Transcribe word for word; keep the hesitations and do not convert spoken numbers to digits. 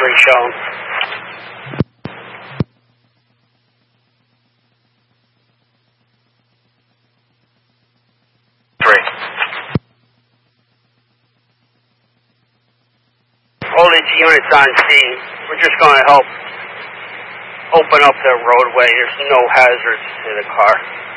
three shown. Three. All these units on scene, we're just going to help open up the roadway. There's no hazards to the car.